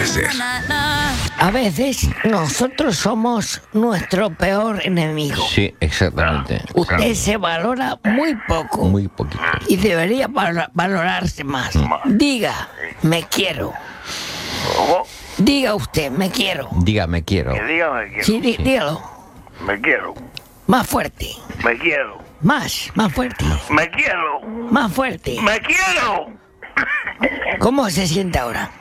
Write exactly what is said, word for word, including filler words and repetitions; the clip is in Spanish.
puede ser. A veces nosotros somos nuestro peor enemigo. Sí, exactamente. Usted se valora muy poco. Muy poquito. Y debería val- valorarse más. Diga, me quiero. ¿Cómo? Diga usted, me quiero. Diga, me quiero. Que diga me quiero. Sí, dí- dígalo. Me quiero. Más fuerte. Me quiero. Más, más fuerte. Me quiero. Más fuerte. Me quiero. ¿Cómo se siente ahora?